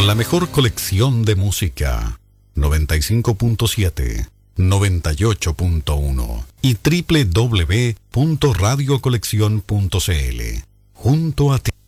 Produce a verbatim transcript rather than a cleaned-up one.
con la mejor colección de música. noventa y cinco punto siete, noventa y ocho punto uno y doble u doble u doble u punto radio colección punto c l. Junto a ti.